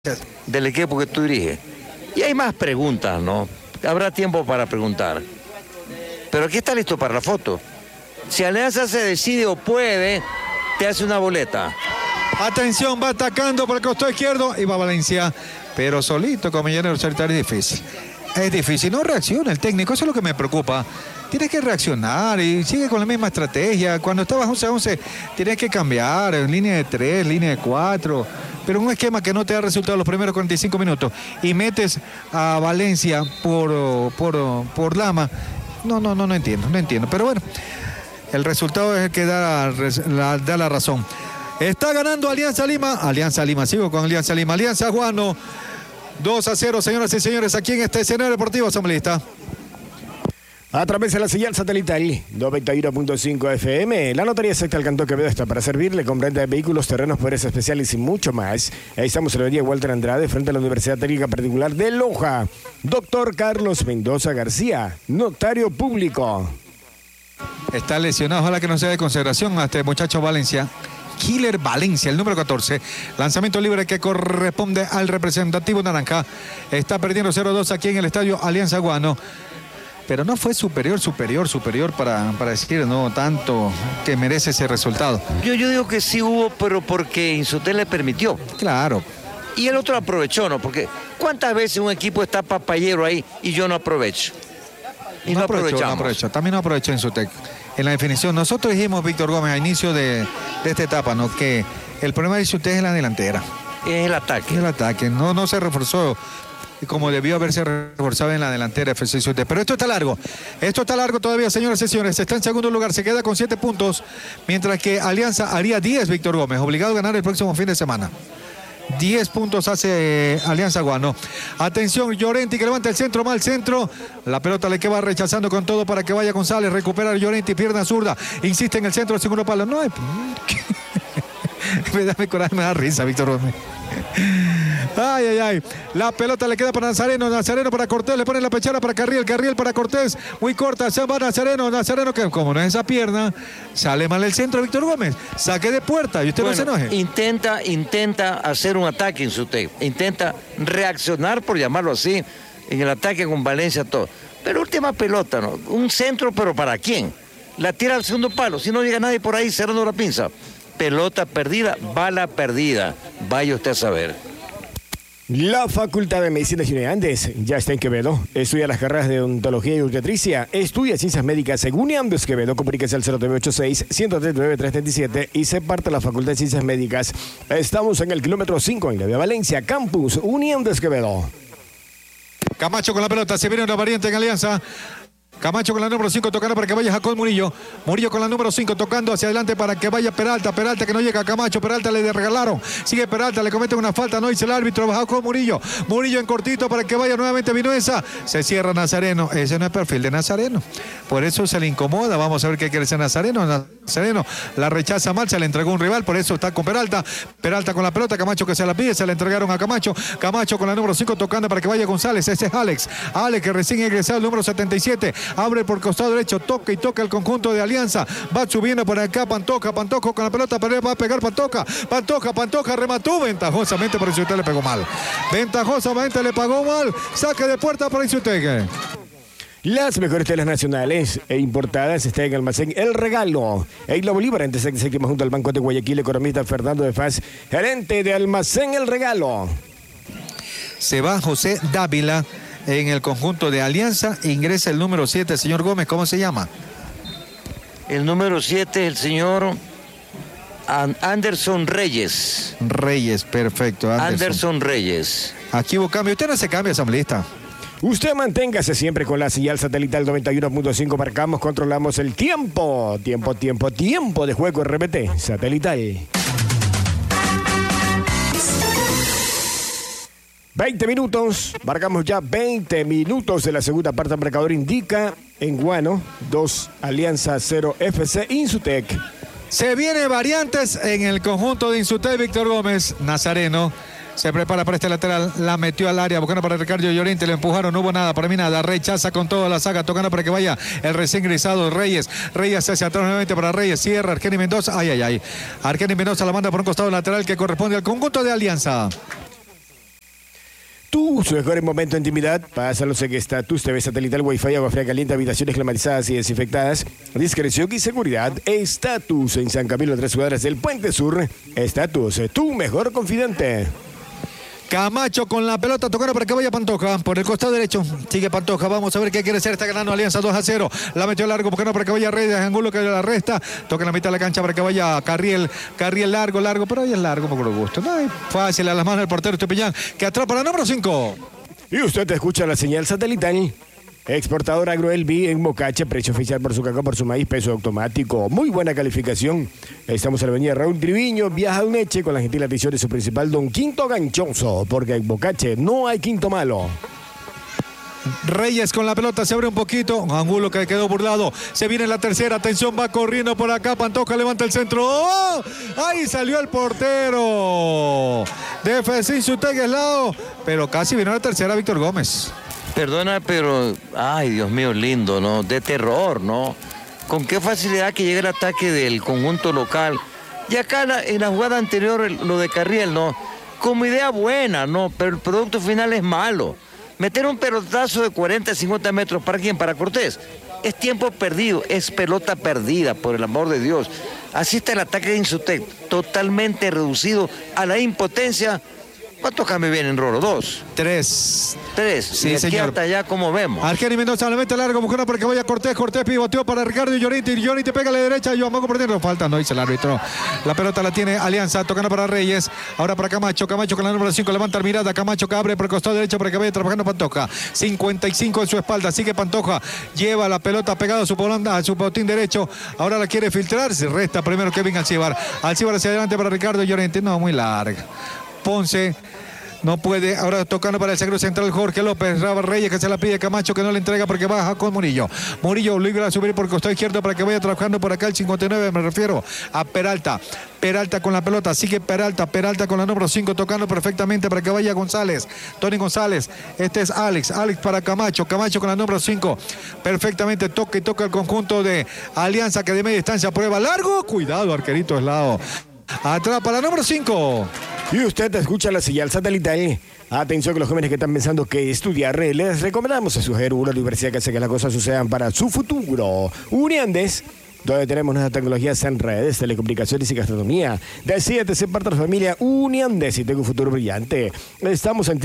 del equipo que tú diriges. Y hay más preguntas, ¿no? Habrá tiempo para preguntar. Pero aquí está listo para la foto. Si Alianza se decide o puede, te hace una boleta. Atención, va atacando por el costado izquierdo y va Valencia. Pero solito con Millonarios Solitario es difícil. Es difícil, no reacciona el técnico, eso es lo que me preocupa. Tienes que reaccionar y sigue con la misma estrategia. Cuando estabas 11-11, tienes que cambiar en línea de 3, línea de 4. Pero un esquema que no te da resultado los primeros 45 minutos y metes a Valencia por Lama. No entiendo. Pero bueno, el resultado es el que da la razón. Está ganando Alianza Lima, sigo con Alianza Lima. Alianza Guano, 2-0, señoras y señores, aquí en este escenario deportivo asambleísta. A través de la señal satelital 91.5 FM, la notaría secta Cantón Quevedo está para servirle con venta de vehículos, terrenos, poderes especiales y mucho más. Ahí estamos en la avenida Walter Andrade, frente a la Universidad Técnica Particular de Loja. Doctor Carlos Mendoza García, notario público. Está lesionado, ojalá que no sea de consideración a este muchacho Valencia. Killer Valencia, el número 14. Lanzamiento libre que corresponde al representativo naranja. Está perdiendo 0-2 aquí en el estadio Alianza Guano. Pero no fue superior para decir, no tanto que merece ese resultado. Yo digo que sí hubo, pero porque Insutel le permitió. Claro. Y el otro aprovechó, ¿no? Porque ¿cuántas veces un equipo está papayero ahí y yo no aprovecho? Y no aprovechamos. También no aprovechó Insutel. En la definición, nosotros dijimos, Víctor Gómez, a inicio de esta etapa, ¿no? Que el problema de Insutel es la delantera. Es el ataque. El ataque, no se reforzó como debió haberse reforzado en la delantera FC Insutel. Pero esto está largo todavía, señoras y señores. Está en segundo lugar, se queda con 7 puntos, mientras que Alianza haría 10, Víctor Gómez, obligado a ganar el próximo fin de semana. 10 puntos hace Alianza Guano. Atención, Llorenti que levanta el centro, mal centro. La pelota le queda rechazando con todo para que vaya González. Recupera Llorenti, pierna zurda. Insiste en el centro del segundo palo. No hay... me da risa, Víctor Gómez. Ay. La pelota le queda para Nazareno para Cortés, le pone la pechera para Carriel para Cortés, muy corta, se va Nazareno que como no es esa pierna, sale mal el centro Víctor Gómez, saque de puerta y usted no se enoje. Intenta hacer un ataque en su intenta reaccionar, por llamarlo así, en el ataque con Valencia, todo. Pero última pelota, ¿no? Un centro, pero ¿para quién? La tira al segundo palo, si no llega nadie por ahí cerrando la pinza. Pelota perdida, bala perdida. Vaya usted a saber. La Facultad de Medicina de Andes ya está en Quevedo. Estudia las carreras de odontología y obstetricia. Estudia ciencias médicas en Uniandes Quevedo. Comuníquese al 0986-139-337 y se parte a la Facultad de Ciencias Médicas. Estamos en el kilómetro 5 en la vía Valencia, Campus Uniandes Quevedo. Camacho con la pelota, se viene una variante en Alianza. Camacho con la número 5 tocando para que vaya Jacob Murillo. Murillo con la número 5 tocando hacia adelante para que vaya Peralta. Peralta que no llega a Camacho. Peralta le regalaron. Sigue Peralta, le cometen una falta. No dice el árbitro. Jacob Murillo. Murillo en cortito para que vaya nuevamente Vinuesa. Se cierra Nazareno. Ese no es perfil de Nazareno. Por eso se le incomoda. Vamos a ver qué quiere hacer Nazareno. Nazareno la rechaza mal. Se le entregó un rival. Por eso está con Peralta. Peralta con la pelota. Camacho que se la pide. Se la entregaron a Camacho. Camacho con la número 5 tocando para que vaya González. Ese es Alex. Alex que recién ingresado el número 77. Abre por costado derecho, toca el conjunto de Alianza, va subiendo por acá Pantoja con la pelota, pero va a pegar Pantoja, remató ventajosamente, por Insutel le pegó mal, saque de puerta para Insutel. Las mejores telas nacionales e importadas están en Almacén El Regalo. Isla Bolívar, en séptima junto al Banco de Guayaquil, economista Fernando de Faz, gerente de Almacén El Regalo. Se va José Dávila en el conjunto de Alianza, ingresa el número 7, señor Gómez, ¿cómo se llama? El número 7 es el señor Anderson Reyes. Reyes, perfecto. Anderson Reyes. Aquí hubo cambio, usted no se cambia, asambleísta. Usted manténgase siempre con la señal satelital 91.5, marcamos, controlamos el tiempo de juego RBT satelital. 20 minutos, marcamos ya 20 minutos de la segunda parte. El marcador indica en Guano 2, Alianza 0, FC Insutec. Se viene variantes en el conjunto de Insutec, Víctor Gómez. Nazareno se prepara para este lateral, la metió al área, buscando para Ricardo Llorente, le empujaron, no hubo nada, para mí nada, rechaza con toda la saga, tocando para que vaya el recién ingresado Reyes hacia atrás nuevamente para Reyes, cierra Arqueni Mendoza, Arqueni Mendoza la manda por un costado lateral que corresponde al conjunto de Alianza. Tus mejores momentos de intimidad, pásalos en Estatus TV satelital, Wi-Fi, agua fría caliente, habitaciones climatizadas y desinfectadas, discreción y seguridad. Estatus en San Camilo, 3 cuadras del Puente Sur. Estatus, tu mejor confidente. Camacho con la pelota tocando para que vaya Pantoja por el costado derecho. Sigue Pantoja. Vamos a ver qué quiere hacer. Está ganando Alianza 2-0. La metió largo buscando para que vaya Reyes. Angulo que la resta. Toca en la mitad de la cancha para que vaya Carriel. Carriel largo. Pero ahí es largo por gusto. No hay fácil a las manos del portero Estupiñán que atrapa la número 5. Y usted escucha la señal satelital. Exportador Agroelvi en Mocache, precio oficial por su cacao, por su maíz, peso automático. Muy buena calificación. Estamos en la avenida Raúl Triviño, viaja a Uneche con la gentil atención de su principal don Quinto Ganchoso, porque en Mocache no hay quinto malo. Reyes con la pelota, se abre un poquito. Angulo que quedó burlado. Se viene la tercera. Atención, va corriendo por acá. Pantoja levanta el centro. ¡Oh! Ahí salió el portero. Defensín Sutegui lado. Pero casi vino la tercera, Víctor Gómez. Perdona, pero, ay, Dios mío, lindo, ¿no? De terror, ¿no? Con qué facilidad que llega el ataque del conjunto local. Y acá en la jugada anterior, lo de Carriel, ¿no? Como idea buena, ¿no? Pero el producto final es malo. Meter un pelotazo de 40, 50 metros, ¿para quién? Para Cortés. Es tiempo perdido, es pelota perdida, por el amor de Dios. Así está el ataque de Insutec, totalmente reducido a la impotencia. ¿Cuántos cambios vienen, Rolo? 2. 3. Sí, y aquí señor. hasta allá como vemos. Argeni Mendoza le mete largo, buscando para que vaya Cortés. Cortés pivoteó para Ricardo y Llorente pega a la derecha. Yo Mago por dentro. Falta, no dice el árbitro. La pelota la tiene Alianza, tocando para Reyes. Ahora para Camacho. Camacho con la número 5. Levanta la mirada. Camacho que abre por el costado derecho para que vaya trabajando Pantoja. 55 en su espalda. Sigue Pantoja. Lleva la pelota pegada a su botín derecho. Ahora la quiere filtrar. Se resta primero Kevin Alcibar. Alcibar hacia adelante para Ricardo y Llorente. No, muy larga. Ponce no puede, ahora tocando para el seguro central Jorge López. Reyes que se la pide Camacho, que no le entrega porque baja con Murillo. Murillo obliga a subir por el costado izquierdo para que vaya trabajando por acá el 59, me refiero a Peralta. Peralta con la pelota, sigue Peralta con la número 5 tocando perfectamente para que vaya González. Tony González, este es Alex para Camacho con la número 5. Perfectamente toca el conjunto de Alianza que de media distancia prueba largo. Cuidado, arquerito es lado. Atrapa la número 5. Y usted escucha la señal satelital. Atención que los jóvenes que están pensando que estudiar, les recomendamos escoger una universidad que hace que las cosas sucedan para su futuro. Uniandes, donde tenemos nuestras tecnologías en redes, telecomunicaciones y gastronomía. Decídete parte de la familia Uniandes y tengo un futuro brillante. Estamos en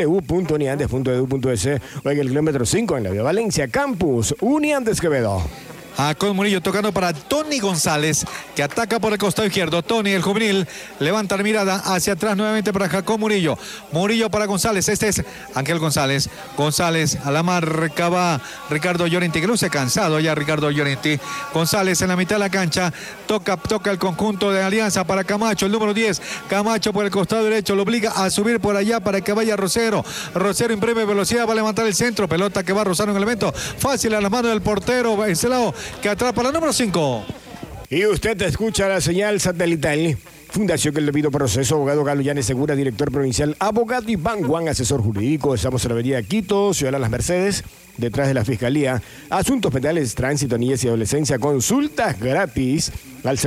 www.uniandes.edu.es o en el kilómetro 5 en la Vía Valencia, Campus Uniandes Quevedo. Con Murillo tocando para Tony González, que ataca por el costado izquierdo. Tony, el juvenil, levanta la mirada hacia atrás nuevamente para Jacob Murillo. Murillo para González. Este es Ángel González. González a la marca va Ricardo Llorente, que luce cansado ya Ricardo Llorente. González en la mitad de la cancha. Toca el conjunto de Alianza para Camacho, el número 10. Camacho por el costado derecho, lo obliga a subir por allá para que vaya Rosero. Rosero imprime velocidad, va a levantar el centro. Pelota que va a rozar un elemento fácil a las manos del portero. Ese lado que atrapa la número 5. Y usted escucha la señal satelital. Fundación que el debido proceso, abogado Galo Llanes Segura, director provincial, abogado Iván Juan, asesor jurídico. Estamos en la avenida Quito, Ciudad de las Mercedes, detrás de la Fiscalía. Asuntos penales, tránsito, niñez y adolescencia, consultas gratis al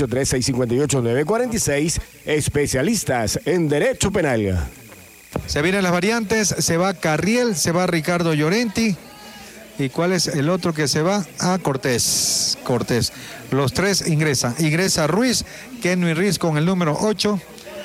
0983-658-946, especialistas en Derecho Penal. Se vienen las variantes, se va Carriel, se va Ricardo Llorente. ¿Y cuál es el otro que se va? Cortés. Los tres ingresan. Ingresa Ruiz, Kenny Ruiz con el número 8.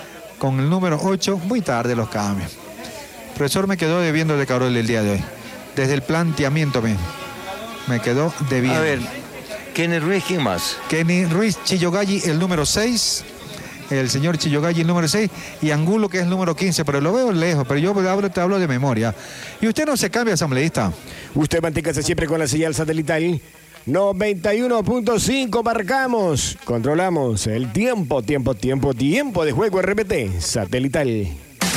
Muy tarde los cambios. El profesor me quedó debiendo de Cabrol el día de hoy. Desde el planteamiento me quedó debiendo. A ver, Kenny Ruiz, ¿quién más? Kenny Ruiz, Chillogalli, el número 6. El señor Chillogalli, el número 6, y Angulo, que es el número 15, pero lo veo lejos, pero yo te hablo de memoria. Y usted no se cambia, asambleísta. Usted manténgase siempre con la señal satelital. 91.5 marcamos, controlamos el tiempo de juego RPT satelital.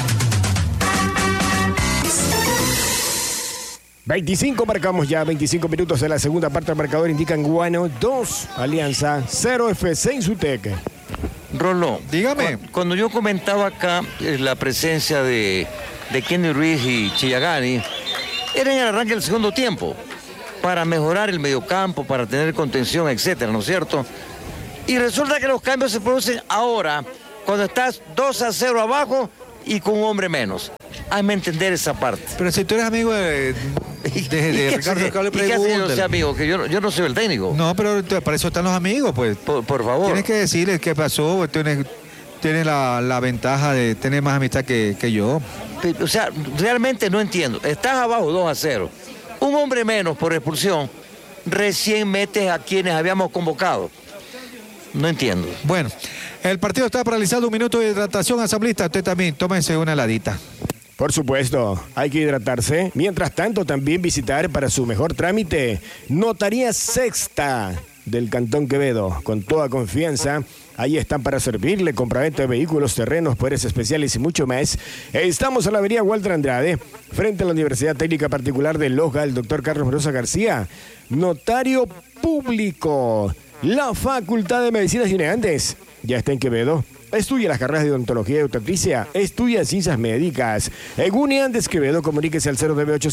25 marcamos ya, 25 minutos de la segunda parte del marcador indican Guano 2, Alianza 0 FC Insutec. Rolo, dígame. Cuando yo comentaba acá la presencia de Kenny Ruiz y Chillagani, era en el arranque del segundo tiempo, para mejorar el mediocampo, para tener contención, etcétera, ¿no es cierto? Y resulta que los cambios se producen ahora, cuando estás 2-0 abajo y con un hombre menos. Hazme entender esa parte. Pero si tú eres amigo de Ricardo Cable, ¿y qué hace yo no sea amigo? Que yo no soy el técnico. No, pero para eso están los amigos, pues. Por favor. Tienes que decirles qué pasó, tienes la ventaja de tener más amistad que yo. O sea, realmente no entiendo. Estás abajo 2-0. Un hombre menos por expulsión, recién metes a quienes habíamos convocado. No entiendo. Bueno, el partido está paralizado, 1 minuto de hidratación, asambleísta. Usted también, tómese una heladita. Por supuesto, hay que hidratarse. Mientras tanto, también visitar para su mejor trámite Notaría Sexta del Cantón Quevedo. Con toda confianza, ahí están para servirle. Compraventa de vehículos, terrenos, poderes especiales y mucho más. Estamos en la avenida Walter Andrade, frente a la Universidad Técnica Particular de Loja, el doctor Carlos Mendoza García. Notario público. La Facultad de Medicinas y Andes ya está en Quevedo. Estudia las carreras de odontología y obstetricia. Estudia ciencias médicas. En Uniandes Quevedo, comuníquese al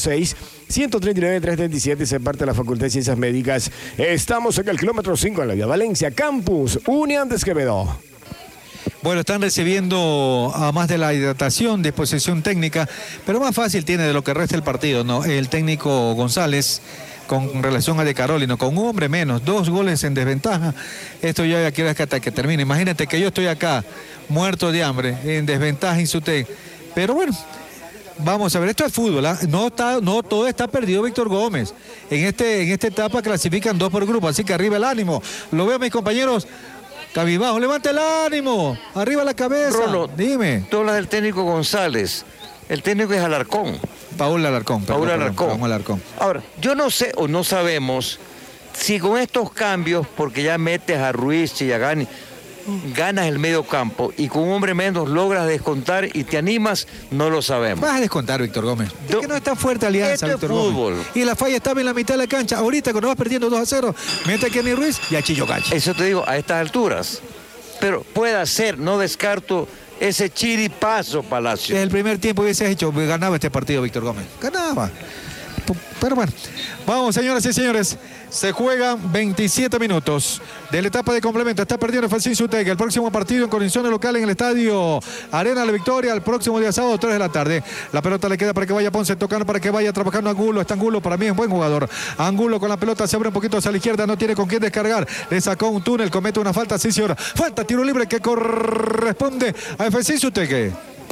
0986-139-337 y se parte de la Facultad de Ciencias Médicas. Estamos en el kilómetro 5 en la vía Valencia, Campus Uniandes Quevedo. Bueno, están recibiendo a más de la hidratación, disposición técnica, pero más fácil tiene de lo que resta el partido, ¿no? El técnico González, con relación a De Carolino, con un hombre menos, 2 goles en desventaja, esto ya quiero hasta que termine. Imagínate que yo estoy acá, muerto de hambre, en desventaja Insutec, pero bueno, vamos a ver, esto es fútbol, ¿eh? No todo está perdido, Víctor Gómez. En esta etapa clasifican 2 por grupo, así que arriba el ánimo. Lo veo a mis compañeros cabizbajo, levanta el ánimo, arriba la cabeza. Rolo, dime. Tú hablas del técnico González, el técnico es Alarcón. Paul Alarcón. Ahora, yo no sé o no sabemos si con estos cambios, porque ya metes a Ruiz y a Gani, ganas el medio campo y con un hombre menos logras descontar y te animas, no lo sabemos. Vas a descontar, Víctor Gómez. Es que no es tan fuerte Alianza, Víctor Gómez. Y la falla estaba en la mitad de la cancha. Ahorita cuando vas perdiendo 2-0, mete a Kenny Ruiz y a Chillo Cachi. Eso te digo, a estas alturas. Pero puede ser, no descarto ese chiripazo, Palacio. Desde el primer tiempo hubiese hecho, ganaba este partido Víctor Gómez. Ganaba. Pero bueno, vamos, señoras y señores. Se juegan 27 minutos de la etapa de complemento. Está perdiendo Facín Insutec. El próximo partido en condiciones locales en el estadio Arena La Victoria. El próximo día sábado, 3 de la tarde. La pelota le queda para que vaya Ponce, tocando para que vaya trabajando Angulo. Está Angulo, para mí es buen jugador. Angulo con la pelota se abre un poquito hacia la izquierda. No tiene con quién descargar. Le sacó un túnel, comete una falta. Sí, señor. Falta, tiro libre que corresponde a Facín Insutec.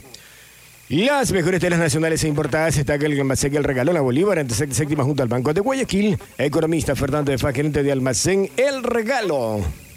Las mejores telas nacionales e importadas está aquel almacén que el regaló la Bolívar, ante séptima junto al Banco de Guayaquil. Economista Fernando de Fa, gerente de almacén El Regalo.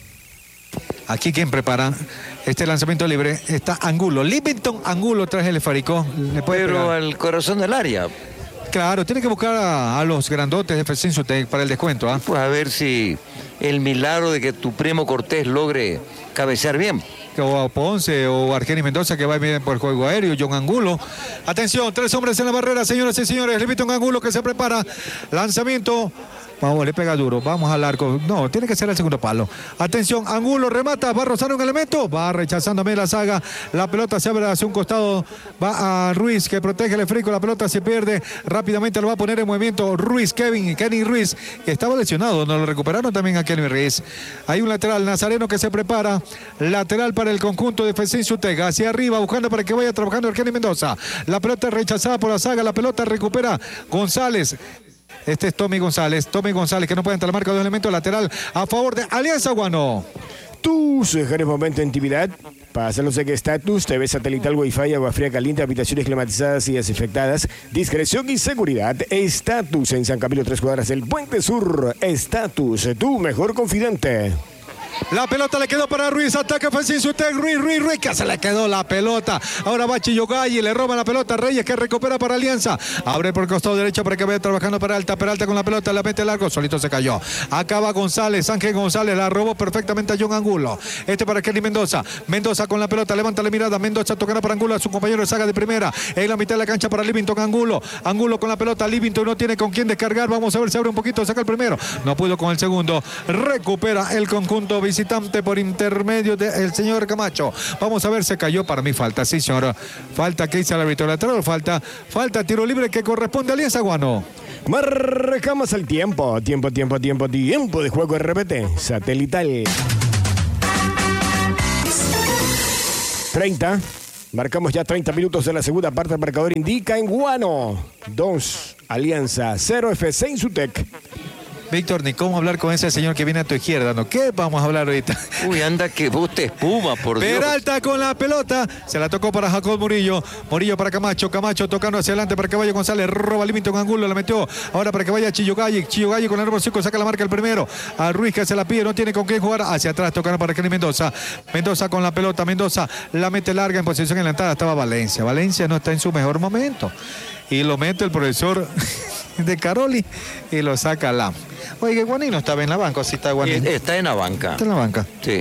Aquí quien prepara este lanzamiento libre está Angulo. Livington Angulo trae el Faricó. Pero al corazón del área. Claro, tiene que buscar a los grandotes de Facín Insutec para el descuento. Pues a ver si el milagro de que tu primo Cortés logre cabecear bien. O a Ponce o a Argenis Mendoza, que va bien por el juego aéreo. John Angulo. Atención, 3 hombres en la barrera, señoras y señores. Livington Angulo que se prepara. Lanzamiento. Vamos, le pega duro. Vamos al arco. No, tiene que ser el segundo palo. Atención, Angulo remata. Va a rozar un elemento. Va rechazando a la saga. La pelota se abre hacia un costado. Va a Ruiz, que protege el esférico. La pelota se pierde. Rápidamente lo va a poner en movimiento Ruiz, Kenny Ruiz, que estaba lesionado. No lo recuperaron también a Kenny Ruiz. Hay un lateral, Nazareno, que se prepara. Lateral para el conjunto de Facín Insutec. Hacia arriba, buscando para que vaya trabajando Argenis Mendoza. La pelota rechazada por la saga. La pelota recupera González. Este es Tommy González, que no puede entrar la marca de elementos, lateral a favor de Alianza Guano. Tus mejores momentos de intimidad. Pásalo que estatus, TV satelital, Wi-Fi, agua fría caliente, habitaciones climatizadas y desinfectadas, discreción y seguridad. Estatus en San Camilo, 3 cuadras del Puente Sur. Estatus, tu mejor confidente. La pelota le quedó para Ruiz, ataca Facín Insutec, Ruiz, que se le quedó la pelota. Ahora va Chillogalli, le roba la pelota a Reyes, que recupera para Alianza. Abre por el costado derecho para que vaya trabajando Peralta con la pelota, la mete largo, solito se cayó. Acaba González, Ángel González, la robó perfectamente a John Angulo. Para Kenny Mendoza con la pelota, levanta la mirada, Mendoza tocando para Angulo, a su compañero de saga de primera. En la mitad de la cancha para Livington Angulo con la pelota, Livington no tiene con quién descargar. Vamos a ver si abre un poquito, saca el primero. No pudo con el segundo. Recupera el conjunto visitante por intermedio del señor Camacho. Vamos a ver, se cayó, para mí falta, sí señor. Falta que hizo el árbitro lateral, falta tiro libre que corresponde a Alianza Guano. Marcamos el tiempo de juego RPT satelital. 30, Marcamos ya 30 minutos de la segunda parte. El marcador indica en Guano 2, Alianza 0, FC Insutec. Víctor, ni cómo hablar con ese señor que viene a tu izquierda, ¿no? ¿Qué vamos a hablar ahorita? Uy, anda que bote espuma, por Dios. Peralta con la pelota, se la tocó para Jacob Murillo, Murillo para Camacho, Camacho tocando hacia adelante para que vaya González, roba límite con Angulo, la metió, ahora para que vaya Chillogalli con la número 5, saca la marca el primero, a Ruiz que se la pide, no tiene con quién jugar, hacia atrás tocando para Kenny Mendoza, Mendoza con la pelota, Mendoza la mete larga en posición adelantada, estaba Valencia no está en su mejor momento, y lo mete el profesor de Caroli y lo saca Lam. Oye, Guanino estaba en la banca, ¿o sí está Guanino? Está en la banca. Está en la banca. Sí.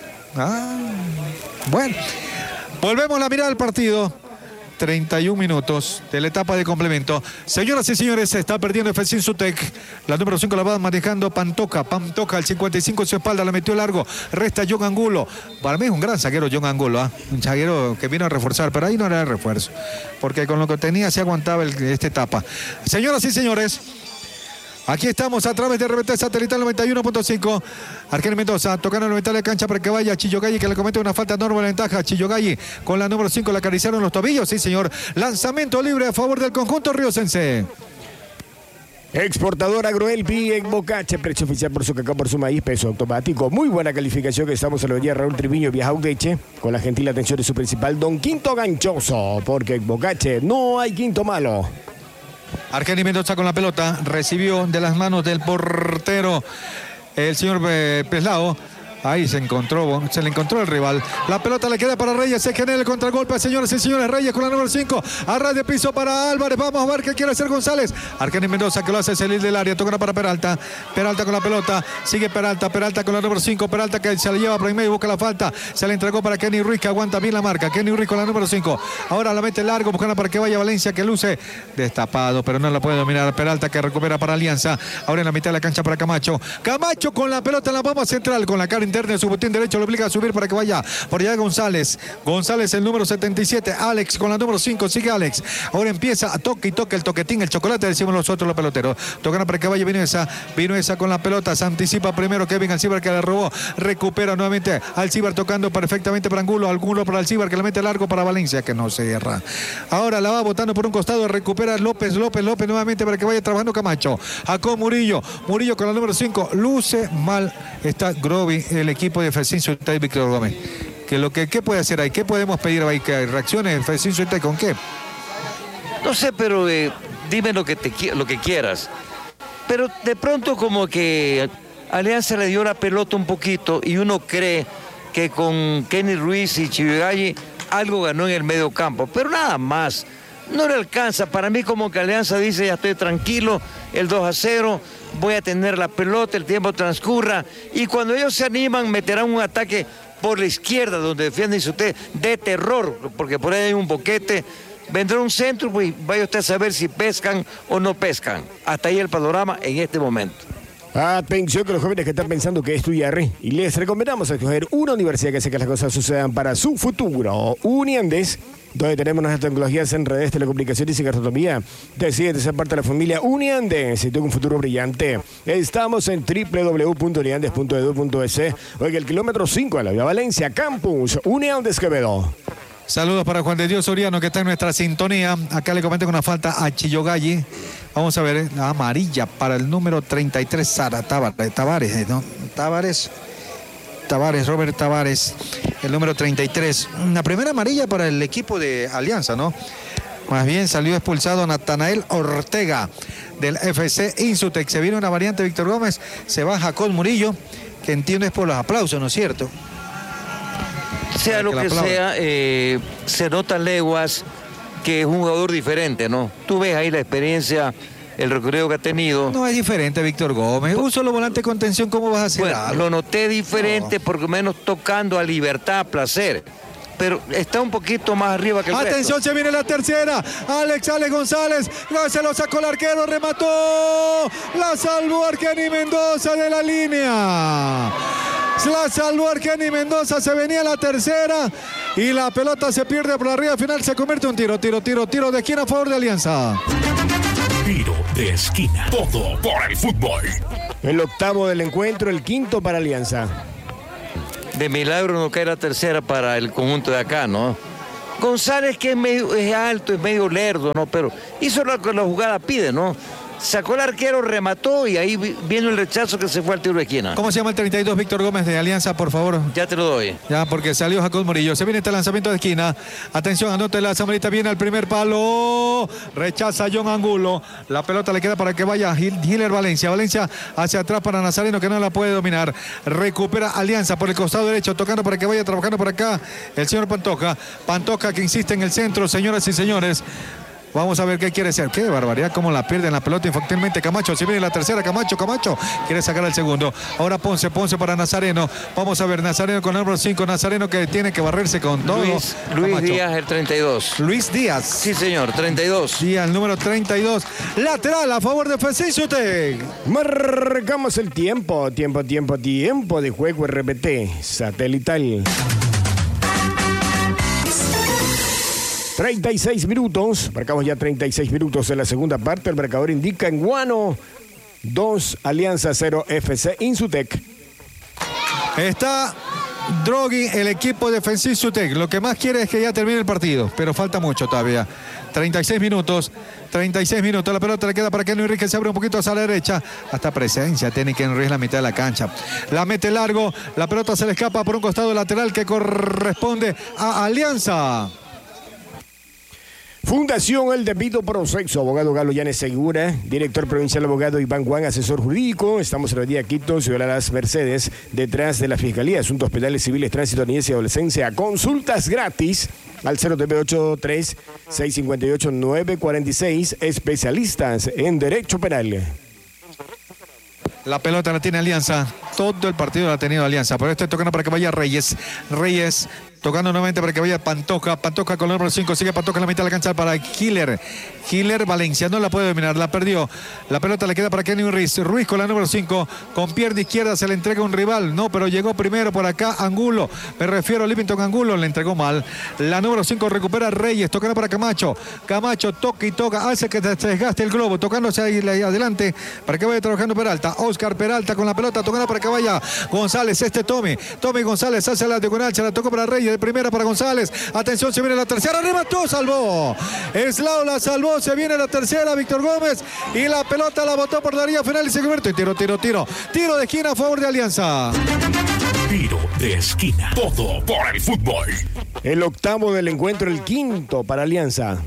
Bueno, volvemos a mirar el partido. 31 minutos de la etapa de complemento. Señoras y señores, se está perdiendo FC Insutec. La número 5 la va manejando Pantoja, al 55 en su espalda, la metió largo. Resta John Angulo. Para mí es un gran zaguero John Angulo, un zaguero que vino a reforzar, pero ahí no era el refuerzo, porque con lo que tenía se aguantaba esta etapa. Señoras y señores, aquí estamos a través de RBT Satelital 91.5. Arquero Mendoza tocando en la mitad de la cancha para que vaya Chillogalli, que le comete una falta enorme de ventaja. Chillogalli con la número 5 le acariciaron los tobillos. Sí, señor. Lanzamiento libre a favor del conjunto riocense. Exportador Agroelpi en Bocache, precio oficial por su cacao, por su maíz, peso automático. Muy buena calificación que estamos en la avenida Raúl Triviño, Vieja Udeche, con la gentil atención de su principal, Don Quinto Ganchoso, porque en Bocache no hay quinto malo. Argeni Mendoza con la pelota, recibió de las manos del portero el señor Peslao. Ahí se le encontró el rival. La pelota le queda para Reyes, se genera el contragolpe, señores y señores. Reyes con la número 5, a ras de piso para Álvarez. Vamos a ver qué quiere hacer González. Argeni Mendoza que lo hace salir del área, toca para Peralta. Peralta con la pelota, sigue Peralta con la número 5. Peralta que se la lleva por ahí medio, busca la falta. Se la entregó para Kenny Ruiz, que aguanta bien la marca. Kenny Ruiz con la número 5. Ahora la mete largo, buscando para que vaya Valencia, que luce destapado, pero no la puede dominar. Peralta que recupera para Alianza. Ahora en la mitad de la cancha para Camacho. Camacho con la pelota en la bomba central, con la cara interna de su botín derecho, lo obliga a subir para que vaya por allá González, el número 77, Alex con la número 5, sigue Alex, ahora empieza a toque y toque el toquetín, el chocolate, decimos nosotros los peloteros, tocan para que vaya Vinuesa con la pelota, se anticipa primero Kevin Alcibar, que le robó, recupera nuevamente Alcibar tocando perfectamente para Angulo para Alcibar, que le mete largo para Valencia, que no se erra, ahora la va botando por un costado, recupera López nuevamente para que vaya trabajando Camacho, Jacob Murillo con la número 5, luce mal, está Grovi, el equipo de FC Insutec, Víctor Gómez. ¿Qué puede hacer ahí? ¿Qué podemos pedir ahí? ¿Que reaccione FC Insutec con qué? No sé, pero dime lo que quieras. Pero de pronto como que Alianza le dio la pelota un poquito y uno cree que con Kenny Ruiz y Chillogalli algo ganó en el medio campo, pero nada más. No le alcanza. Para mí como que Alianza dice, ya estoy tranquilo, el 2-0, voy a tener la pelota, el tiempo transcurra, y cuando ellos se animan meterán un ataque por la izquierda donde defiende usted de terror, porque por ahí hay un boquete, vendrá un centro, pues vaya usted a saber si pescan o no pescan. Hasta ahí el panorama en este momento. Atención con los jóvenes que están pensando que estudiar, y les recomendamos escoger una universidad que hace que las cosas sucedan para su futuro. Uniandes, donde tenemos nuestras tecnologías en redes, telecomunicaciones y gastronomía. Decide ser parte de la familia Uniandes y tengo un futuro brillante. Estamos en www.uniandes.edu.es. Oiga, el kilómetro 5 de la Vía Valencia, Campus Uniandes Quevedo. Saludos para Juan de Dios Soriano, que está en nuestra sintonía. Acá le comento con una falta a Chillogalli. Vamos a ver, la amarilla para el número 33, Sara Tavares, ¿no? Robert Tavares, el número 33. La primera amarilla para el equipo de Alianza, ¿no? Más bien salió expulsado Natanael Ortega del FC Insutec. Se viene una variante, Víctor Gómez, se va Jacob Murillo, que entiendo es por los aplausos, ¿no es cierto? Sea lo que sea, se nota leguas que es un jugador diferente, ¿no? Tú ves ahí la experiencia, el recorrido que ha tenido. No es diferente, Víctor Gómez. Un solo volante con tensión, ¿cómo vas a hacer bueno, algo? Lo noté diferente, por lo menos tocando a libertad, a placer. Pero está un poquito más arriba que el Atención, resto. Se viene la tercera. Alex González. Se lo sacó el arquero, remató. La salvó Argeni Mendoza de la línea. La salvó Argeni Mendoza, se venía la tercera y la pelota se pierde por arriba, al final se convierte en tiro de esquina a favor de Alianza. Tiro de esquina, todo por el fútbol. El octavo del encuentro, el quinto para Alianza. De milagro no cae la tercera para el conjunto de acá, ¿no? González, que es alto, es medio lerdo, ¿no? Pero hizo lo que la jugada pide, ¿no? Sacó el arquero, remató y ahí vino el rechazo que se fue al tiro de esquina. ¿Cómo se llama el 32, Víctor Gómez de Alianza, por favor? Ya te lo doy. Ya, porque salió Jacob Murillo. Se viene este lanzamiento de esquina. Atención, anote la Samarita, viene al primer palo. Rechaza John Angulo. La pelota le queda para que vaya Giler Valencia. Valencia hacia atrás para Nazareno, que no la puede dominar. Recupera Alianza por el costado derecho, tocando para que vaya trabajando por acá el señor Pantoja. Pantoja que insiste en el centro, señoras y señores. Vamos a ver qué quiere hacer. Qué barbaridad, cómo la pierden la pelota infantilmente Camacho. Si viene la tercera, Camacho quiere sacar el segundo. Ahora Ponce para Nazareno. Vamos a ver, Nazareno con el número 5. Nazareno que tiene que barrerse con todo. Luis Díaz, el 32. Luis Díaz. Sí, señor, 32. Díaz, el número 32. Lateral a favor de FC Insutec. Marcamos el tiempo de juego RPT satelital. 36 minutos, marcamos ya 36 minutos en la segunda parte. El marcador indica en Guano 2, Alianza 0, FC Insutec. Está Droghi, el equipo defensivo Insutec. Lo que más quiere es que ya termine el partido, pero falta mucho todavía. 36 minutos. La pelota le queda para Kenny Ruiz, que se abre un poquito hacia la derecha. Hasta presencia tiene Kenny Ruiz en la mitad de la cancha. La mete largo, la pelota se le escapa por un costado lateral que corresponde a Alianza. Fundación El Debido Proceso, abogado Galo Llanes Segura, director provincial abogado Iván Juan, asesor jurídico. Estamos en la avenida Quito, Ciudad de las Mercedes, detrás de la Fiscalía, Asuntos Penales, Civiles, Tránsito, Niñez y Adolescencia. Consultas gratis al 098-658-946, especialistas en Derecho Penal. La pelota la tiene Alianza. Todo el partido la ha tenido Alianza. Por esto tocando para que vaya Reyes. Reyes tocando nuevamente para que vaya Pantoja. Pantoja con el número 5. Sigue Pantoja en la mitad de la cancha para Giler. Giler Valencia no la puede dominar. La perdió. La pelota le queda para Kenny Ruiz. Ruiz con la número 5. Con pierna izquierda se le entrega un rival. No, pero llegó primero por acá Angulo. Me refiero a Livington Angulo. Le entregó mal. La número 5 recupera Reyes. Tocando para Camacho. Camacho toca y toca. Hace que se desgaste el globo. Tocándose ahí adelante para que vaya trabajando Peralta. Oscar Peralta con la pelota. Tocando para que vaya González. Tommy González hace la diagonal. Se la tocó para Reyes. De primera para González. Atención, se viene la tercera. Remató, salvó. Eslao la salvó. Se viene la tercera. Víctor Gómez. Y la pelota la botó por la línea final y se convierte. Tiro de esquina a favor de Alianza. Tiro de esquina. Todo por el fútbol. El octavo del encuentro, el quinto para Alianza.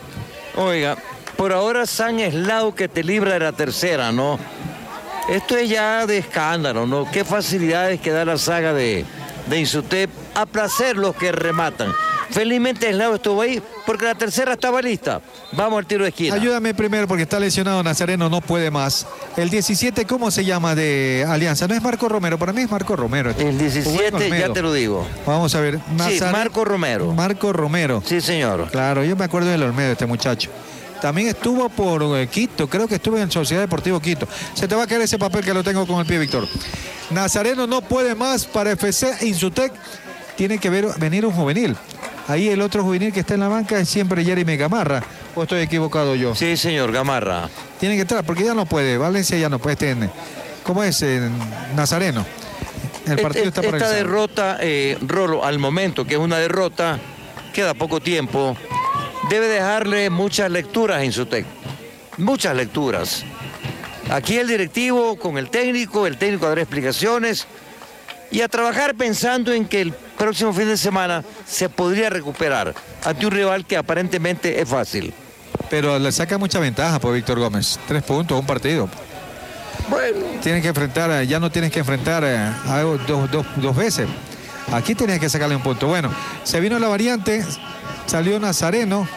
Oiga, por ahora San Eslao que te libra de la tercera, ¿no? Esto es ya de escándalo, ¿no? Qué facilidades que da la saga de Insutec a placer los que rematan. Felizmente Eslao estuvo ahí porque la tercera estaba lista. Vamos al tiro de esquina. Ayúdame primero porque está lesionado Nazareno, no puede más. El 17, ¿cómo se llama de Alianza? No es Marco Romero, para mí es Marco Romero. El 17, ya te lo digo. Vamos a ver. Sí, Marco Romero. Marco Romero. Sí, señor. Claro, yo me acuerdo del Olmedo, este muchacho. También estuvo por Quito, creo que estuvo en Sociedad Deportivo Quito. Se te va a caer ese papel que lo tengo con el pie, Víctor. Nazareno no puede más para FC Insutec. Tiene que venir un juvenil. Ahí el otro juvenil que está en la banca es siempre Jeremy Gamarra. ¿O estoy equivocado yo? Sí, señor, Gamarra. Tiene que entrar porque ya no puede. Valencia ya no puede. ¿Cómo es? Nazareno. El partido está por esta derrota, Rolo, al momento que es una derrota, queda poco tiempo. Debe dejarle muchas lecturas a Insutec. Muchas lecturas. Aquí el directivo con el técnico dará explicaciones y a trabajar pensando en que el próximo fin de semana se podría recuperar ante un rival que aparentemente es fácil. Pero le saca mucha ventaja por Víctor Gómez. 3 puntos, un partido. Bueno. Tienes que enfrentar, ya no tienes que enfrentar a dos veces. Aquí tenías que sacarle un punto. Bueno, se vino la variante, salió Nazareno.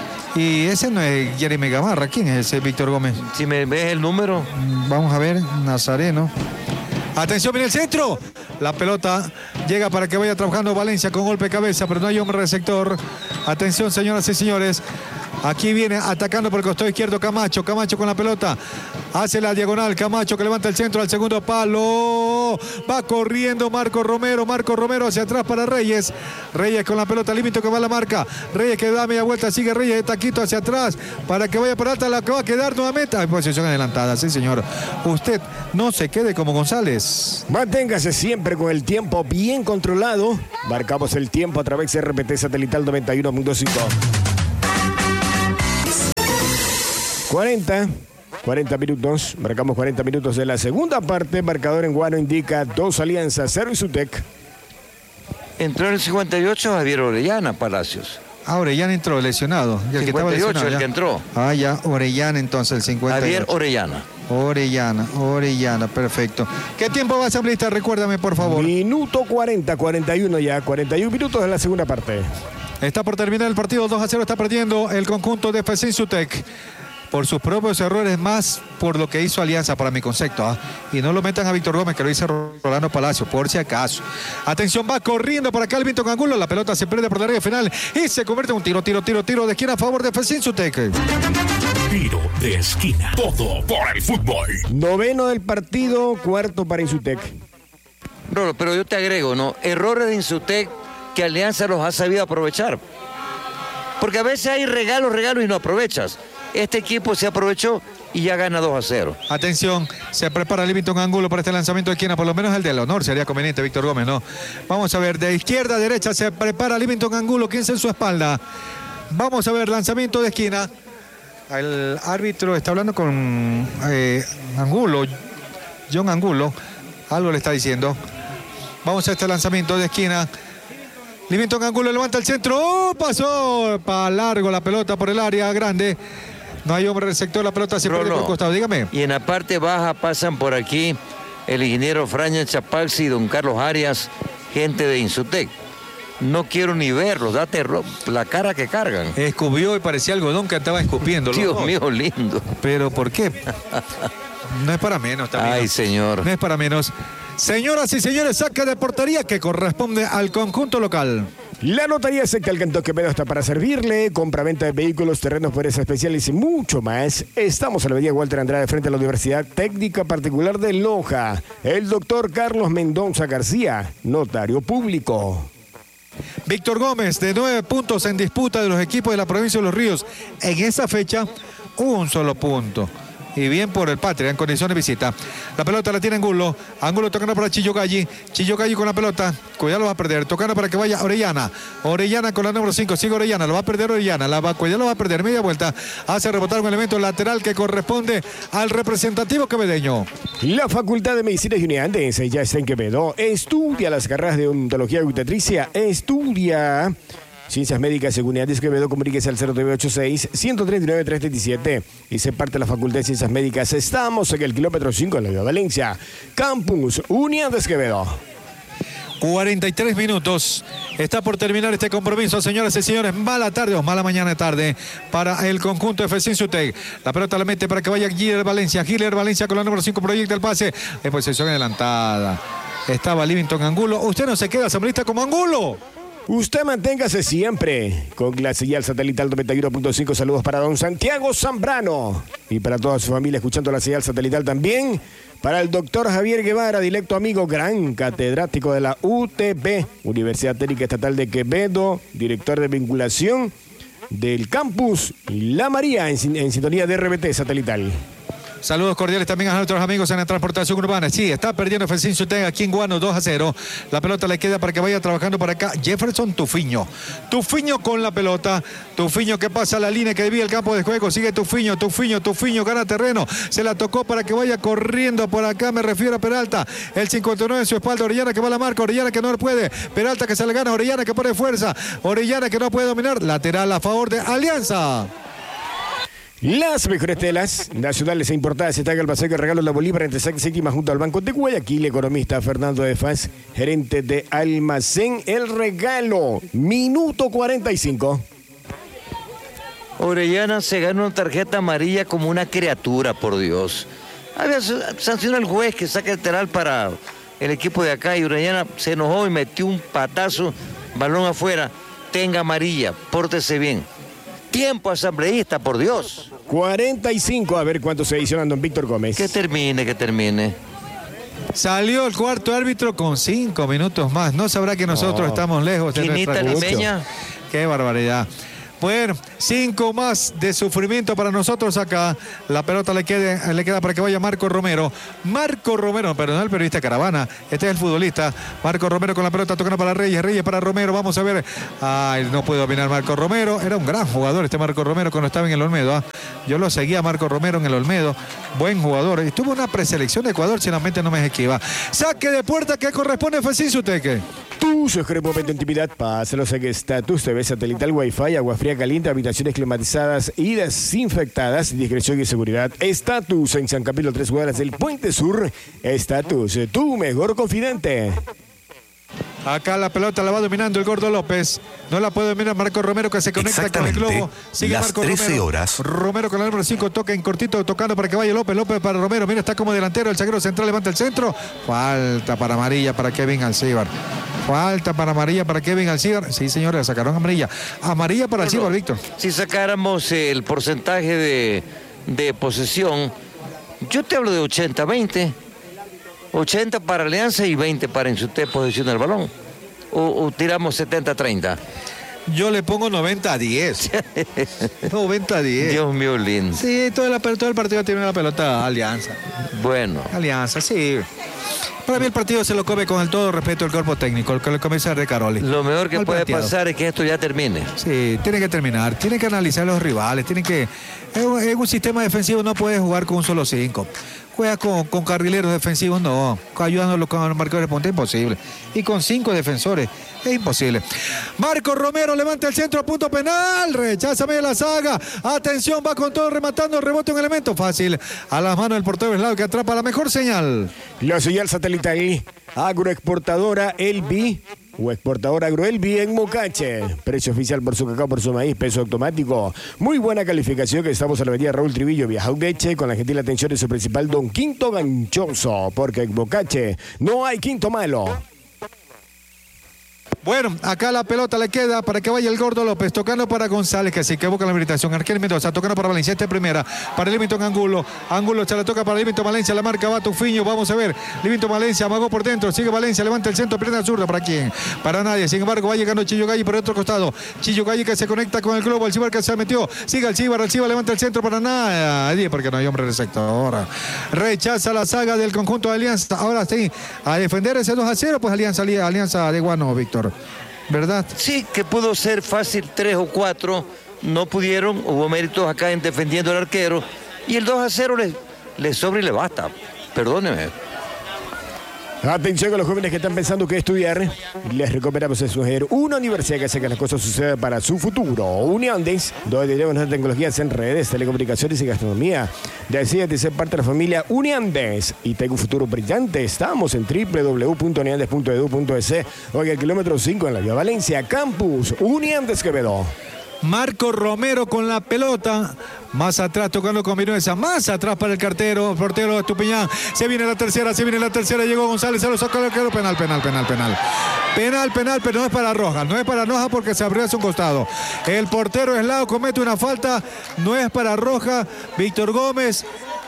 Y ese no es Jeremy Gamarra. ¿Quién es ese Víctor Gómez? Si me ves el número. Vamos a ver, Nazareno. Atención, viene el centro. La pelota llega para que vaya trabajando Valencia con golpe de cabeza, pero no hay hombre de sector. Atención, señoras y señores. Aquí viene atacando por el costado izquierdo Camacho. Camacho con la pelota. Hace la diagonal. Camacho que levanta el centro al segundo palo. Romero. Va corriendo Marco Romero hacia atrás para Reyes. Reyes con la pelota, límite que va a la marca. Reyes que da media vuelta, sigue Reyes de taquito hacia atrás para que vaya Peralta, la que va a quedar nuevamente. En posición adelantada, sí señor. Usted no se quede como González. Manténgase siempre con el tiempo bien controlado. Marcamos el tiempo a través de RPT Satelital 91.5. 40 minutos, marcamos 40 minutos de la segunda parte. Marcador en Guano indica 2 Alianza, 0 Insutec. Entró en el 58 Javier Orellana Palacios. Orellana entró lesionado. El 58, el que entró. Ya, Orellana entonces, el 58. Javier Orellana. Orellana, perfecto. ¿Qué tiempo va a asambleísta? Recuérdame, por favor. Minuto 40, 41 ya, 41 minutos de la segunda parte. Está por terminar el partido, 2-0 está perdiendo el conjunto de FC Insutec. Por sus propios errores, más por lo que hizo Alianza, para mi concepto. Y no lo metan a Víctor Gómez, que lo dice Rolando Palacio, por si acaso. Atención, va corriendo para acá el Vinton Angulo. La pelota se pierde por la área final y se convierte en un tiro de esquina a favor de FC Insutec. Tiro de esquina. Todo por el fútbol. Noveno del partido, cuarto para Insutec. Rolo, pero yo te agrego, ¿no? Errores de Insutec que Alianza los ha sabido aprovechar. Porque a veces hay regalos y no aprovechas. Este equipo se aprovechó y ya gana 2-0. Atención, se prepara Livington Angulo para este lanzamiento de esquina, por lo menos el del honor sería conveniente, Víctor Gómez, ¿no? Vamos a ver, de izquierda a derecha se prepara Livington Angulo, 15 en su espalda. Vamos a ver, lanzamiento de esquina. El árbitro está hablando con Angulo, John Angulo, algo le está diciendo. Vamos a este lanzamiento de esquina. Livington Angulo levanta el centro. ¡Oh! Pasó para largo la pelota por el área grande. No hay hombre receptor, la pelota se pierde por el costado. Dígame. Y en la parte baja pasan por aquí el ingeniero Fraña Chapalzi y don Carlos Arias, gente de Insutec. No quiero ni verlos, da terror, la cara que cargan. Escupió y parecía algodón que estaba escupiendo. Dios mío, lindo. ¿Pero por qué? No es para menos también. Ay, señor. No es para menos. Señoras y señores, saque de portería que corresponde al conjunto local. La Notaría Secta El Cantón Quevedo está para servirle. Compra-venta de vehículos, terrenos, poderes especiales y mucho más. Estamos en la avenida Walter Andrade frente a la Universidad Técnica Particular de Loja. El doctor Carlos Mendoza García, notario público. Víctor Gómez, de 9 puntos en disputa de los equipos de la provincia de Los Ríos. En esa fecha, un solo punto. Y bien por el Patria en condición de visita. La pelota la tiene Angulo. Angulo tocando para Chillo Galli. Chillo Galli con la pelota. Cuidado, lo va a perder. Tocando para que vaya Orellana. Orellana con la número 5. Sigue Orellana. Lo va a perder Orellana. Cuidado, lo va a perder. Media vuelta. Hace rebotar un elemento lateral que corresponde al representativo quevedeño. La Facultad de Medicina y Unidades ya está en Quevedo. Estudia las carreras de odontología y obstetricia. Estudia Ciencias Médicas y Unidades Quevedo, comuníquese al 0986-139-337 y se parte de la Facultad de Ciencias Médicas. Estamos en el kilómetro 5 en la Ciudad de Valencia. Campus Unidades Quevedo. 43 minutos. Está por terminar este compromiso, señoras y señores. Mala tarde o mala mañana tarde para el conjunto de FC Insutec. La pelota la mete para que vaya Giler Valencia. Giler Valencia con la número 5 proyecta el pase. En posición adelantada. Estaba Livington Angulo. Usted no se queda asambleísta como Angulo. Usted manténgase siempre con la señal satelital 91.5. Saludos para don Santiago Zambrano y para toda su familia escuchando la señal satelital también. Para el doctor Javier Guevara, directo amigo, gran catedrático de la UTP, Universidad Técnica Estatal de Quevedo, director de vinculación del campus La María en sintonía de RBT satelital. Saludos cordiales también a nuestros amigos en la transportación urbana. Sí, está perdiendo FC Insutec aquí en Guano 2-0. La pelota le queda para que vaya trabajando por acá Jefferson Tufiño. Tufiño con la pelota. Tufiño que pasa la línea que desvía el campo de juego. Sigue Tufiño, gana terreno. Se la tocó para que vaya corriendo por acá. Me refiero a Peralta. El 59 en su espalda. Orellana que va a la marca. Orellana que no puede. Peralta que se le gana. Orellana que pone fuerza. Orellana que no puede dominar. Lateral a favor de Alianza. Las mejores telas nacionales e importadas están en el paseo que regalo la Bolívar entre sexta y séptima junto al Banco de Guayaquil. Economista Fernando de Faz, gerente de Almacén El Regalo. Minuto 45. Orellana se gana una tarjeta amarilla como una criatura, por Dios. Había sancionado al juez que saca el lateral para el equipo de acá y Orellana se enojó y metió un patazo, balón afuera. Tenga amarilla, pórtese bien. Tiempo asambleísta, por Dios. 45, a ver cuánto se adicionan don Víctor Gómez. Que termine. Salió el cuarto árbitro con 5 minutos más. No sabrá que nosotros estamos lejos de nuestra limeña. Qué barbaridad. Bueno, 5 más de sufrimiento para nosotros acá. La pelota le queda para que vaya Marco Romero. Marco Romero, perdón, el periodista Caravana. Este es el futbolista. Marco Romero con la pelota tocando para Reyes. Reyes para Romero. Vamos a ver. Ay, no puede dominar Marco Romero. Era un gran jugador este Marco Romero cuando estaba en el Olmedo. Yo lo seguía a Marco Romero en el Olmedo. Buen jugador. Estuvo una preselección de Ecuador, si la mente no me esquiva. Saque de puerta que corresponde a Fesín Suteque. Tu momento de intimidad, pásalos en Estatus TV satelital, Wi-Fi, agua fría caliente, habitaciones climatizadas y desinfectadas, discreción y seguridad. Estatus en San Camilo, 3 cuadras del Puente Sur. Estatus, tu mejor confidente. Acá la pelota la va dominando el Gordo López. No la puede dominar Marco Romero, que se conecta con el globo. Sigue las Marco 13 Romero. horas. Romero con la número 5, toca en cortito, tocando para que vaya López. López para Romero. Mira, está como delantero. El zaguero central levanta el centro. Falta para amarilla para Kevin Alcíbar. Falta para amarilla para Kevin Alcíbar. Sí, señores, le sacaron amarilla. Amarilla para Alcíbar, Víctor. Si sacáramos el porcentaje de posesión, yo te hablo de 80-20. 80 para Alianza y 20 para Insuté posesión del balón. O tiramos 70-30. Yo le pongo 90-10. 90-10. Dios mío, lindo. Sí, todo el partido tiene la pelota Alianza. Bueno. Alianza, sí. Para mí el partido se lo come con el todo respeto al cuerpo técnico, el que le comienza de Caroli. Lo mejor que puede plateado. pasar es que esto ya termine. Sí, tiene que terminar. Tiene que analizar los rivales. En un sistema defensivo no puedes jugar con un solo 5. Juegas con carrileros defensivos, no. Ayudándolo con los marcadores de punta, imposible. Y con 5 defensores, es imposible. Marco Romero levanta el centro a punto penal. Rechaza media la saga. Atención, va con todo rematando. Rebote un elemento fácil. A las manos del portero Eslao, que atrapa la mejor señal. La señal satelital agroexportadora Elbi o exportadora Agroelbi en Mocache. Precio oficial por su cacao, por su maíz, peso automático. Muy buena calificación, que estamos en la avenida Raúl Trivillo, Vía Jaudeche, con la gentil atención de su principal don Quinto Ganchoso, porque en Mocache no hay quinto malo. Bueno, acá la pelota le queda para que vaya el Gordo López, tocando para González, que se equivoca en la habilitación. Arquel Mendoza, tocando para Valencia, este primera, para Livington Angulo. Angulo se la toca para Livington Valencia, la marca va Tufiño, vamos a ver. Livington Valencia, amagó por dentro, sigue Valencia, levanta el centro, pierna zurda, ¿para quién? Para nadie, sin embargo va llegando Chillo Galli por el otro costado. Chillo Galli que se conecta con el globo, Alcíbar que se metió, sigue Alcíbar levanta el centro para nadie, porque no hay hombre de sector. Rechaza la saga del conjunto de Alianza, ahora sí, a defender ese 2-0, pues Alianza de Guano, Víctor. ¿Verdad? Sí, que pudo ser fácil 3 o 4, no pudieron, hubo méritos acá en defendiendo al arquero, y el 2-0 les sobra y le basta, perdóneme. Atención a los jóvenes que están pensando qué estudiar. Les recomendamos escoger una universidad que hace que las cosas sucedan para su futuro. Uniandes, donde tenemos nuestras tecnologías en redes, telecomunicaciones y gastronomía. Decídete ser parte de la familia Uniandes y tenga un futuro brillante. Estamos en www.uniandes.edu.es o en el kilómetro 5 en la Vía Valencia, Campus Uniandes Quevedo. Marco Romero con la pelota. Más atrás tocando con Vinuesa. Más atrás para el portero Estupiñán. Se viene la tercera. Llegó González. Se lo sacó el arquero. Penal. Penal, pero no es para Roja. No es para Roja porque se abrió hacia un costado. El portero Eslao comete una falta. No es para Roja. Víctor Gómez.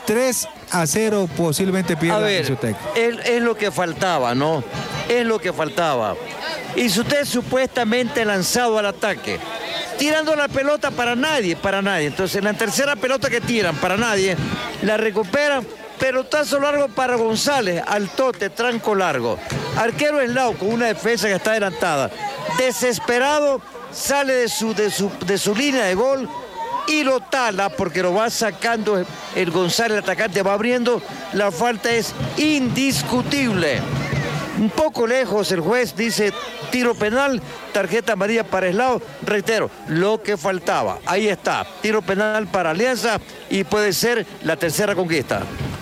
3-0 posiblemente pierde. A ver, es lo que faltaba, ¿no? Es lo que faltaba. Y usted supuestamente lanzado al ataque, tirando la pelota para nadie. Entonces, la tercera pelota que tiran para nadie, la recuperan, pelotazo largo para González, al tote, tranco largo. Arquero Eslao con una defensa que está adelantada. Desesperado, sale de su línea de gol y lo tala porque lo va sacando el González, el atacante va abriendo. La falta es indiscutible. Un poco lejos el juez dice tiro penal, tarjeta amarilla para Eslao. Reitero, lo que faltaba. Ahí está, tiro penal para Alianza y puede ser la tercera conquista.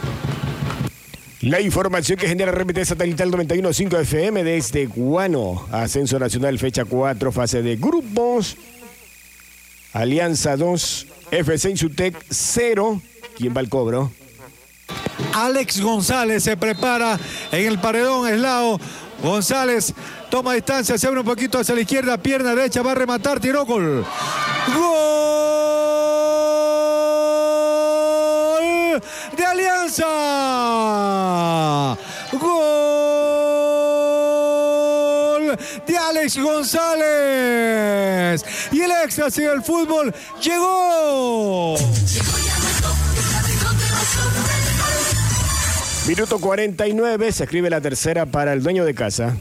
La información que genera RMT Satelital 91.5 FM desde Guano. Ascenso Nacional, fecha 4, fase de grupos. Alianza 2, FC Insutec 0. ¿Quién va al cobro? Alex González se prepara en el paredón. Eslao González toma distancia, se abre un poquito hacia la izquierda, pierna derecha, va a rematar, tiró, gol. ¡Gol de Alianza! ¡Gol gol de Alex González. Y el éxtasis del fútbol llegó. Minuto 49, se escribe la tercera para el dueño de casa.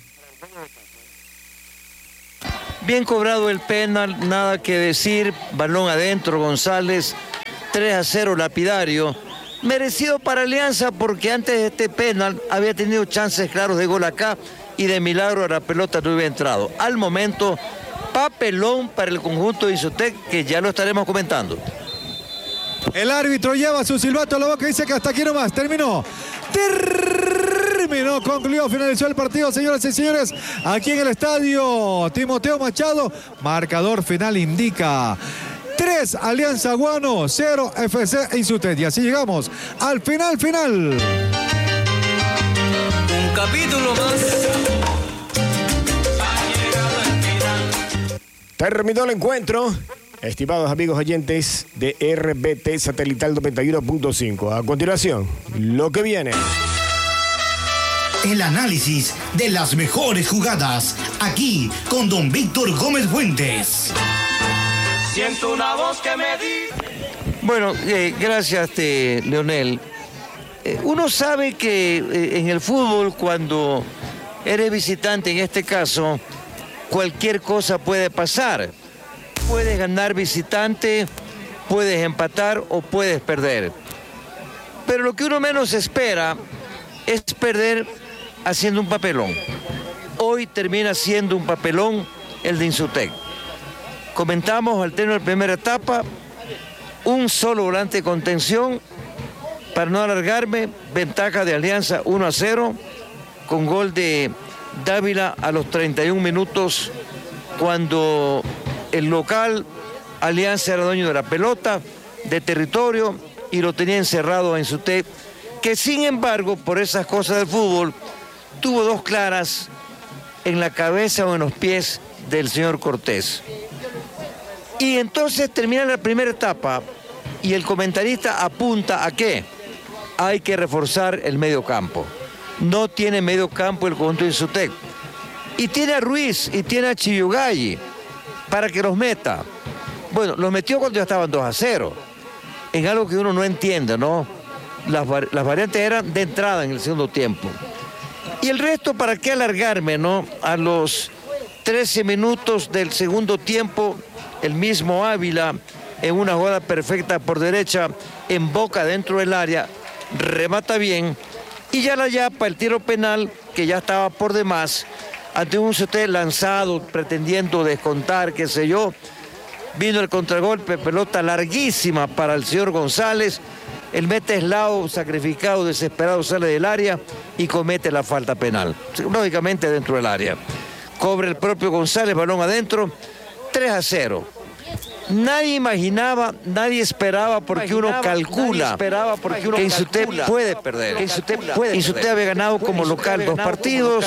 Bien cobrado el penal, nada que decir, balón adentro, González, 3-0 lapidario. Merecido para Alianza porque antes de este penal había tenido chances claros de gol acá y de milagro la pelota no hubiera entrado. Al momento, papelón para el conjunto de Insutec, que ya lo estaremos comentando. El árbitro lleva su silbato a la boca y dice que hasta aquí nomás. Terminó, concluyó, finalizó el partido, señoras y señores, aquí en el estadio Timoteo Machado. Marcador final indica 3 Alianza Guano, 0 FC Insutec. Y así llegamos al final. Un capítulo más. Terminó el encuentro. Estimados amigos oyentes de RBT Satelital 91.5. A continuación, lo que viene. El análisis de las mejores jugadas, aquí con don Víctor Gómez Fuentes. Siento una voz que me dice. Bueno, gracias, Leonel. Uno sabe que en el fútbol, cuando eres visitante, en este caso, cualquier cosa puede pasar. Puedes ganar visitante, puedes empatar o puedes perder. Pero lo que uno menos espera es perder haciendo un papelón. Hoy termina siendo un papelón el de Insutec. Comentamos al término de la primera etapa, un solo volante de contención, para no alargarme, ventaja de Alianza 1-0, con gol de Dávila a los 31 minutos, cuando el local Alianza era dueño de la pelota, de territorio, y lo tenía encerrado en Insutec, que sin embargo, por esas cosas del fútbol, tuvo 2 claras en la cabeza o en los pies del señor Cortés. Y entonces termina la primera etapa y el comentarista apunta a qué. Hay que reforzar el medio campo. No tiene medio campo el conjunto de Insutec. Y tiene a Ruiz y tiene a Chiyugayi para que los meta. Bueno, los metió cuando ya estaban 2-0. En algo que uno no entiende, ¿no? Las variantes eran de entrada en el segundo tiempo. Y el resto, ¿para qué alargarme, no? A los 13 minutos del segundo tiempo, el mismo Ávila, en una jugada perfecta por derecha, en boca dentro del área, remata bien, y ya la yapa, el tiro penal, que ya estaba por demás, ante un Insutec lanzado, pretendiendo descontar, qué sé yo, vino el contragolpe, pelota larguísima para el señor González, el Meteslao, sacrificado, desesperado, sale del área y comete la falta penal, lógicamente dentro del área. Cobra el propio González, balón adentro, 3-0. Nadie imaginaba, nadie esperaba, porque uno calcula que Insutec puede perder. Insutec había ganado como local 2 partidos,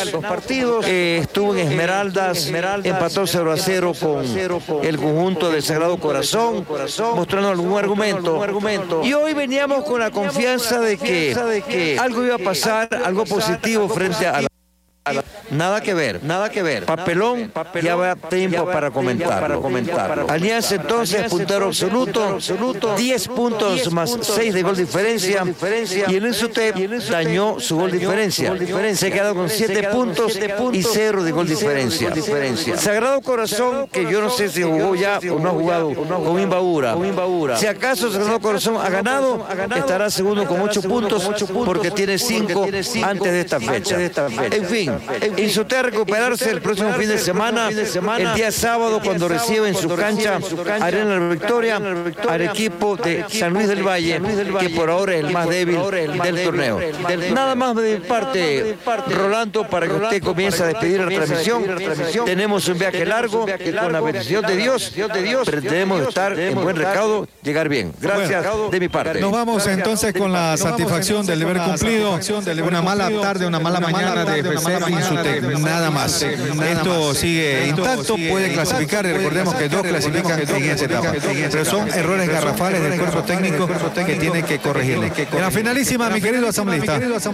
estuvo en Esmeraldas, empató 0-0 con el conjunto del Sagrado Corazón, mostrando algún argumento. Y hoy veníamos con la confianza de que algo iba a pasar, algo positivo frente a la... Nada que ver. Papelón, ya va tiempo para comentarlo. Alianza entonces, puntero absoluto, 10 puntos más 6 de gol diferencia, y el Insutec dañó su gol diferencia. Se quedó con 7 puntos y 0 de gol diferencia. Sagrado Corazón, que yo no sé si jugó ya o no ha jugado con Imbabura. Si acaso Sagrado Corazón ha ganado, estará segundo con 8 puntos, porque tiene 5 antes de esta fecha. En fin, Insutec a recuperarse el próximo fin de semana, el día sábado, cuando recibe en su cancha Arena La Victoria al equipo de San Luis del Valle, que por ahora es el más débil del torneo. Nada más de mi parte, Rolando, para que usted comience a despedir la transmisión. Tenemos un viaje largo y con la bendición de Dios pretendemos estar en buen recaudo, llegar bien. Gracias de mi parte. Nos vamos entonces con la satisfacción del deber cumplido. Una mala tarde, una mala mañana de FC Insutec. nada más. Esto sigue intacto, puede clasificar, y recordemos que 2 clasifican en esta etapa. Pero son errores garrafales del cuerpo técnico que tiene que corregirlo. En la finalísima, mi querido asambleísta.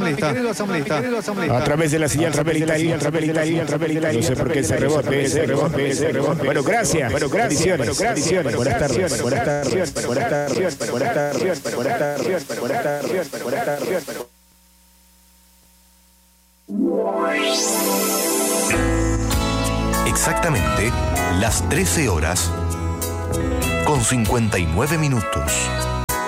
A través de la señal satelital. No sé por qué ese rebote. Bueno, gracias. Bendiciones. Buenas tardes. Exactamente las 13 horas con 59 minutos.